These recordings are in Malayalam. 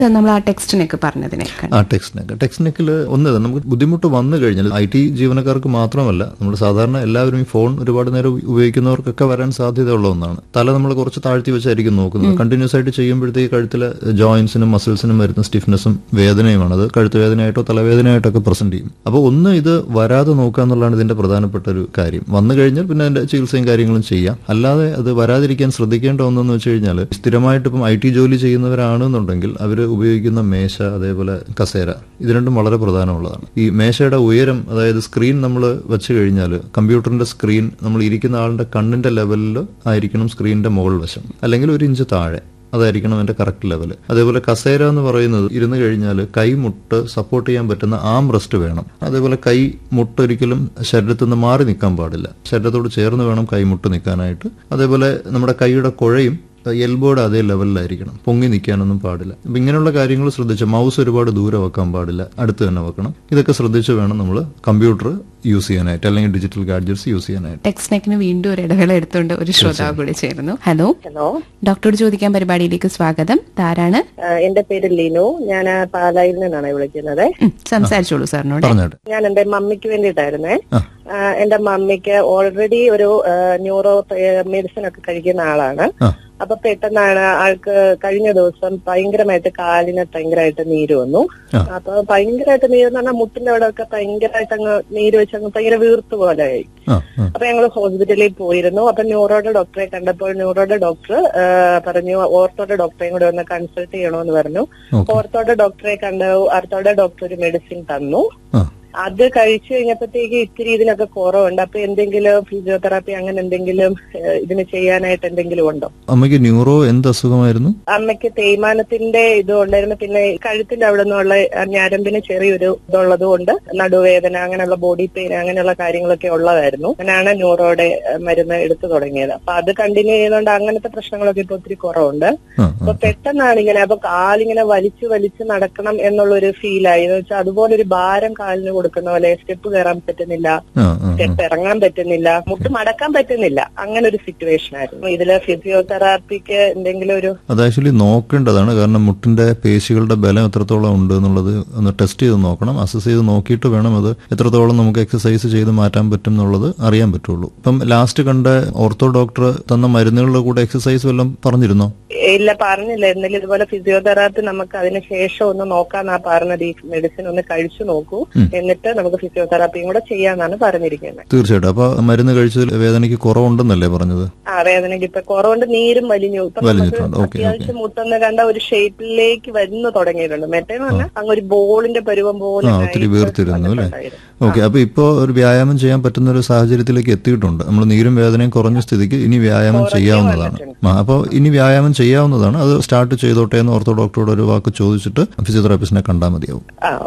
നമ്മൾ ആ ടെക്സ്റ്റിനൊക്കെ ടെക്സ്റ്റിനെക്കിൽ ഒന്ന് നമുക്ക് ബുദ്ധിമുട്ട് വന്നു കഴിഞ്ഞാൽ IT ജീവനക്കാർക്ക് മാത്രമല്ല, നമ്മൾ സാധാരണ എല്ലാവരും ഈ ഫോൺ ഒരുപാട് നേരം ഉപയോഗിക്കുന്നവർക്കൊക്കെ വരാൻ സാധ്യതയുള്ള ഒന്നാണ്. തല നമ്മൾ കുറച്ച് താഴ്ത്തി വെച്ചായിരിക്കും നോക്കുന്നത്. കണ്ടിന്യൂസ് ആയിട്ട് ചെയ്യുമ്പോഴത്തേക്ക് കഴുത്തിലെ ജോയിന്റ്സിനും മസിൽസിനും വരുന്ന സ്റ്റിഫ്നെസ്സും വേദനയുമാണ്. അത് കഴുത്ത് വേദനയായിട്ടോ തലവേദനയായിട്ടൊക്കെ പ്രസന്റ് ചെയ്യും. അപ്പോൾ ഒന്ന് ഇത് വരാതെ നോക്കുക എന്നുള്ളതാണ് ഇതിന്റെ പ്രധാനപ്പെട്ട ഒരു കാര്യം. വന്നു കഴിഞ്ഞാൽ പിന്നെ അതിന്റെ ചികിത്സയും കാര്യങ്ങളും ചെയ്യാം. അല്ലാതെ അത് വരാതിരിക്കാൻ ശ്രദ്ധിക്കേണ്ട ഒന്നെന്ന് വെച്ച് കഴിഞ്ഞാൽ, സ്ഥിരമായിട്ട് ഇപ്പം IT ജോലി ചെയ്യുന്നവരാണെന്നുണ്ടെങ്കിൽ അവർ ഉപയോഗിക്കുന്ന മേശ, അതേപോലെ കസേര, ഇത് രണ്ടും വളരെ പ്രധാനമുള്ളതാണ്. ഈ മേശയുടെ ഉയരം, അതായത് സ്ക്രീൻ നമ്മൾ വെച്ച് കഴിഞ്ഞാൽ കമ്പ്യൂട്ടറിന്റെ സ്ക്രീൻ നമ്മൾ ഇരിക്കുന്ന ആളുടെ കണ്ണിന്റെ ലെവലിൽ ആയിരിക്കണം സ്ക്രീനിന്റെ മുകൾ വശം, അല്ലെങ്കിൽ 1 ഇഞ്ച് താഴെ അതായിരിക്കണം അതിന്റെ കറക്റ്റ് ലെവൽ. അതേപോലെ കസേര എന്ന് പറയുന്നത് ഇരുന്ന് കഴിഞ്ഞാൽ കൈമുട്ട് സപ്പോർട്ട് ചെയ്യാൻ പറ്റുന്ന ആം റെസ്റ്റ് വേണം. അതേപോലെ കൈ മുട്ട് ഒരിക്കലും ശരീരത്തിൽ നിന്ന് മാറി നിൽക്കാൻ പാടില്ല, ശരീരത്തോട് ചേർന്ന് വേണം കൈമുട്ട് നിൽക്കാനായിട്ട്. അതേപോലെ നമ്മുടെ കൈയുടെ കുഴയും എൽബോയുടെ അതേ ലെവലിലായിരിക്കണം, പൊങ്ങി നിൽക്കാനൊന്നും പാടില്ല. അപ്പൊ ഇങ്ങനെയുള്ള കാര്യങ്ങൾ ശ്രദ്ധിച്ച്, മൗസ് ഒരുപാട് ദൂരെ വെക്കാൻ പാടില്ല, അടുത്ത് തന്നെ വെക്കണം. ഇതൊക്കെ ശ്രദ്ധിച്ച് വേണം നമ്മൾ കമ്പ്യൂട്ടർ യൂസ് ചെയ്യാനായിട്ട്, അല്ലെങ്കിൽ ഡിജിറ്റൽ ഗാഡ്ജറ്റ്സ് യൂസ് ചെയ്യാനായിട്ട്. ടെക്സ്റ്റിനെക്കിന് വീണ്ടും ഒരു ഇടവേള എടുത്തുകൊണ്ട് ഒരു ശ്രോതാവ് കൂടി ചേരുന്നു. ഹലോ, ഡോക്ടറോട് ചോദിക്കാൻ പരിപാടിയിലേക്ക് സ്വാഗതം. ആരാണ്? എന്റെ പേര് ലിനു, ഞാൻ പാലായിൽ നിന്നാണ് വിളിക്കുന്നത്. സംസാരിച്ചോളൂ സാറിനോട്. ഞാൻ എന്റെ മമ്മിക്ക് വേണ്ടിയിട്ടായിരുന്നേ. എന്റെ മമ്മിക്ക് ഓൾറെഡി ഒരു ന്യൂറോ മെഡിസിൻ ഒക്കെ കഴിക്കുന്ന ആളാണ്. അപ്പൊ പെട്ടെന്നാണ് ആൾക്ക് കഴിഞ്ഞ ദിവസം ഭയങ്കരമായിട്ട് കാലിന് ഭയങ്കരമായിട്ട് നീര് വന്നു. അപ്പൊ ഭയങ്കരമായിട്ട് നീര് എന്ന് പറഞ്ഞാൽ മുട്ടിന്റെ അവിടെ ഒക്കെ ഭയങ്കരമായിട്ട് അങ്ങ് നീര് വെച്ച് അങ്ങ് ഭയങ്കര വീർത്ത് പോലെയായി. അപ്പൊ ഞങ്ങൾ ഹോസ്പിറ്റലിൽ പോയിരുന്നു. അപ്പൊ ന്യൂറോയുടെ ഡോക്ടറെ കണ്ടപ്പോൾ ന്യൂറോയുടെ ഡോക്ടർ പറഞ്ഞു ഓർത്തോയുടെ ഡോക്ടറെയും കൂടെ ഒന്ന് കൺസൾട്ട് ചെയ്യണമെന്ന് പറഞ്ഞു. ഓർത്തോയുടെ ഡോക്ടറെ കണ്ടു. ഓർത്തോയുടെ ഡോക്ടർ ഒരു മെഡിസിൻ തന്നു. അത് കഴിച്ചു കഴിഞ്ഞപ്പോഴത്തേക്ക് ഇത്തിരി ഇതിനൊക്കെ കുറവുണ്ട്. അപ്പൊ എന്തെങ്കിലും ഫിസിയോതെറാപ്പി അങ്ങനെ എന്തെങ്കിലും ഇതിന് ചെയ്യാനായിട്ട് എന്തെങ്കിലും ഉണ്ടോ? അമ്മയ്ക്ക് ന്യൂറോ എന്ത് അസുഖമായിരുന്നു? അമ്മയ്ക്ക് തേയ്മാനത്തിന്റെ ഇത് ഉണ്ടായിരുന്നു. പിന്നെ കഴുത്തിന്റെ അവിടെ നിന്നുള്ള ഞരമ്പിന് ചെറിയൊരു ഇതുള്ളത് കൊണ്ട് നടുവേദന, അങ്ങനെയുള്ള ബോഡി പെയിൻ, അങ്ങനെയുള്ള കാര്യങ്ങളൊക്കെ ഉള്ളതായിരുന്നു. അങ്ങനെയാണ് ന്യൂറോയുടെ മരുന്ന് എടുത്തു തുടങ്ങിയത്. അപ്പൊ അത് കണ്ടിന്യൂ ചെയ്യുന്നതുകൊണ്ട് അങ്ങനത്തെ പ്രശ്നങ്ങളൊക്കെ ഇപ്പൊ ഒത്തിരി കുറവുണ്ട്. അപ്പൊ പെട്ടെന്നാണ് ഇങ്ങനെ, അപ്പൊ കാലിങ്ങനെ വലിച്ചു വലിച്ച് നടക്കണം എന്നുള്ളൊരു ഫീലായി. എന്ന് വെച്ചാൽ അതുപോലെ ഒരു ഭാരം കാലിന് കൊടുക്കുന്ന പോലെ സ്റ്റെപ്പ് കയറാൻ പറ്റുന്നില്ല, സ്റ്റെപ്പ് ഇറങ്ങാൻ പറ്റുന്നില്ല, മുട്ട് മടക്കാൻ പറ്റുന്നില്ല. അങ്ങനെ ഒരു സിറ്റുവേഷൻ ആയിരുന്നു. ഇതില് ഫിസിയോതെറാപ്പിക്ക് എന്തെങ്കിലും ഒരു അത് ആക്ച്വലി നോക്കേണ്ടതാണ്. കാരണം മുട്ടിന്റെ പേശികളുടെ ബലം എത്രത്തോളം ഉണ്ട് എന്നുള്ളത് ഒന്ന് ടെസ്റ്റ് ചെയ്ത് നോക്കണം. അസസ് ചെയ്ത് നോക്കിയിട്ട് വേണം അത് എത്രത്തോളം നമുക്ക് എക്സസൈസ് ചെയ്ത് മാറ്റാൻ പറ്റും എന്നുള്ളത് അറിയാൻ പറ്റുള്ളൂ. ഇപ്പം ലാസ്റ്റ് കണ്ട ഓർത്തോ ഡോക്ടർ തന്ന മരുന്നുകളുടെ കൂടെ എക്സസൈസ് വല്ലതും പറഞ്ഞിരുന്നോ? ഇല്ല, പറഞ്ഞില്ല. എന്നാലും ഇതുപോലെ ഫിസിയോതെറാപ്പി നമുക്ക് അതിന് ശേഷം ഒന്ന് നോക്കാന്നാ പറഞ്ഞത്. ഈ മെഡിസിൻ ഒന്ന് കഴിച്ചു നോക്കൂ, എന്നിട്ട് നമുക്ക് ഫിസിയോതെറാപ്പിയും കൂടെ ചെയ്യാന്നാണ് പറഞ്ഞിരിക്കുന്നത്. തീർച്ചയായിട്ടും. അപ്പൊ മരുന്ന് കഴിച്ചതിൽ വേദനയ്ക്ക് കുറവുണ്ടെന്നല്ലേ പറഞ്ഞത്? വേദനയ്ക്ക് ഇപ്പൊ കുറവുണ്ട്. നീരും വലിഞ്ഞു. ഇപ്പൊ അത്യാവശ്യം മുട്ടെന്ന് കണ്ട ഒരു ഷേപ്പിലേക്ക് വരുന്നു തുടങ്ങിയിട്ടുണ്ട്. മറ്റേന്ന് പറഞ്ഞാൽ അങ്ങ് ഒരു ബോളിന്റെ പരുവം പോലെ ഒത്തിരി വീർത്തിരുന്നു അല്ലേ? ഓക്കെ. അപ്പൊ ഇപ്പൊ ഒരു വ്യായാമം ചെയ്യാൻ പറ്റുന്ന ഒരു സാഹചര്യത്തിലേക്ക് എത്തിയിട്ടുണ്ട്. നമ്മൾ നീരും വേദനയും കുറഞ്ഞ സ്ഥിതിക്ക് ഇനി വ്യായാമം ചെയ്യാവുന്നതാണ്. അപ്പോൾ ഇനി വ്യായാമം ചെയ്യാവുന്നതാണ്. അത് സ്റ്റാർട്ട് ചെയ്തോട്ടെ എന്ന് ഓർത്തോ ഡോക്ടറോട് ഒരു വാക്ക് ചോദിച്ചിട്ട് ഫിസിയോതെറാപ്പിസ്റ്റിനെ കണ്ടാൽ മതിയാവും.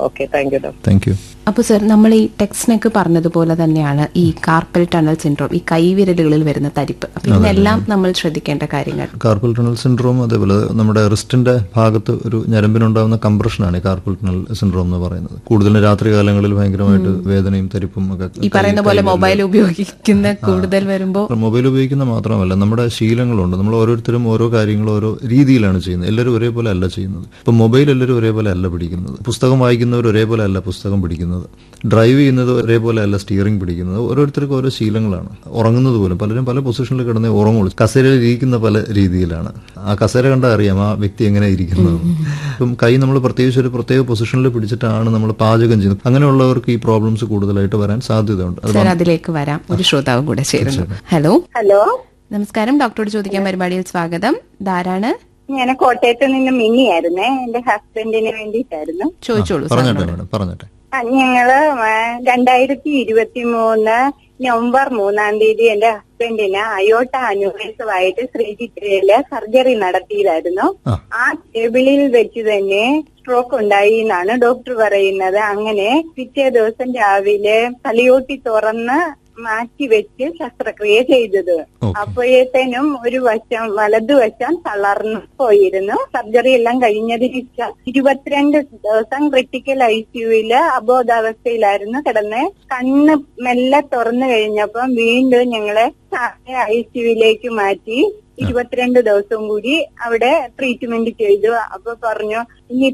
Thank you. അപ്പൊ സർ, നമ്മൾ ഈ ടെക്സ്റ്റിനൊക്കെ പറഞ്ഞതുപോലെ തന്നെയാണ് ഈ കാർപ്പൽ ടണൽ സിൻഡ്രോം, ഈ കൈവിരലുകളിൽ വരുന്ന തരിപ്പ്. ഇതിനെല്ലാം നമ്മൾ ശ്രദ്ധിക്കേണ്ട കാര്യങ്ങൾ. കാർപ്പൽ ടണൽ സിൻഡ്രോം, അതേപോലെ നമ്മുടെ റിസ്റ്റിന്റെ ഭാഗത്ത് ഒരു ഞരമ്പിനുണ്ടാകുന്ന കംപ്രഷനാണ് ഈ കാർപ്പൽ ടണൽ സിൻഡ്രോം എന്ന് പറയുന്നത്. കൂടുതലും രാത്രി കാലങ്ങളിൽ ഭയങ്കരമായിട്ട് വേദനയും തരിപ്പും ഒക്കെ. ഈ പറയുന്ന പോലെ മൊബൈൽ ഉപയോഗിക്കുന്ന കൂടുതൽ വരുമ്പോൾ, മൊബൈൽ ഉപയോഗിക്കുന്ന മാത്രമല്ല, നമ്മുടെ ശീലങ്ങളുണ്ട്. നമ്മൾ ഓരോരുത്തരും ഓരോ കാര്യങ്ങളും ഓരോ രീതിയിലാണ് ചെയ്യുന്നത്. എല്ലാവരും ഒരേപോലെ അല്ല ചെയ്യുന്നത്. ഇപ്പൊ മൊബൈൽ എല്ലാവരും ഒരേപോലെ അല്ല പിടിക്കുന്നത്. പുസ്തകം വായിക്കുന്നവർ ഒരേപോലെ അല്ല പുസ്തകം പിടിക്കുന്നത്. ഡ്രൈവ് ചെയ്യുന്നത് ഒരേപോലെ അല്ല സ്റ്റിയറിംഗ് പിടിക്കുന്നത്. ഓരോരുത്തർക്കും ഓരോ ശീലങ്ങളാണ്. ഉറങ്ങുന്നത് പോലും പലരും പല പൊസിഷനിൽ കിടന്നേ ഉറങ്ങുള്ളൂ. കസേരയിൽ ഇരിക്കുന്ന പല രീതിയിലാണ്. ആ കസേര കണ്ടാൽ അറിയാം ആ വ്യക്തി എങ്ങനെ ഇരിക്കുന്നത്. ഇപ്പം കൈ നമ്മൾ പ്രത്യേകിച്ച് ഒരു പ്രത്യേക പൊസിഷനിൽ പിടിച്ചിട്ടാണ് നമ്മൾ പാചകം ചെയ്യുന്നത്. അങ്ങനെയുള്ളവർക്ക് ഈ പ്രോബ്ലംസ് കൂടുതലായിട്ട് വരാൻ സാധ്യതയുണ്ട്. അതിലേക്ക് വരാം. ഒരു ശ്രോതാവും കൂടെ ചേരുന്നു. ഹലോ, നമസ്കാരം. ഡോക്ടറോട് ചോദിക്കാൻ പരിപാടിയിൽ സ്വാഗതം. ധാരാണ്? ഞാൻ കോട്ടയത്ത് നിന്ന് മിന്നിയായിരുന്നേ. എന്റെ ഹസ്ബൻഡിന് വേണ്ടിയിട്ടായിരുന്നു. ചോദിച്ചോളൂ. പറഞ്ഞോട്ടെ. ഞങ്ങള് 2023 നവംബർ 3-ാം തീയതി എന്റെ ഹസ്ബൻഡിന് അയോട്ട അന്യൂറിസമായിട്ട് ശ്രീചിത്രയില് സർജറി നടത്തിയതായിരുന്നു. ആ ടേബിളിൽ വെച്ച് തന്നെ സ്ട്രോക്ക് ഉണ്ടായി എന്നാണ് ഡോക്ടർ പറയുന്നത്. അങ്ങനെ പിറ്റേ ദിവസം രാവിലെ തലയോട്ടി തുറന്ന് മാറ്റിവെച്ച് ശസ്ത്രക്രിയ ചെയ്തത്. അപ്പോഴത്തേനും ഒരു വശം, വലതുവശം തളർന്നു പോയിരുന്നു. സർജറി എല്ലാം കഴിഞ്ഞതിന് 22 ദിവസം ക്രിട്ടിക്കൽ ICUവില് അബോധാവസ്ഥയിലായിരുന്നു കിടന്ന്. കണ്ണ് മെല്ലെ തുറന്നു കഴിഞ്ഞപ്പം വീണ്ടും ഞങ്ങളെ ICUവിലേക്ക് മാറ്റി 22 ദിവസം കൂടി അവിടെ ട്രീറ്റ്മെന്റ് ചെയ്തു. അപ്പൊ പറഞ്ഞു ഇനി